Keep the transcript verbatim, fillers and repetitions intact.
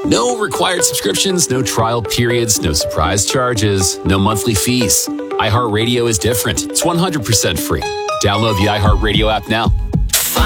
No required subscriptions, no trial periods, no surprise charges, no monthly fees. iHeartRadio is different. It's one hundred percent free. Download the iHeartRadio app now.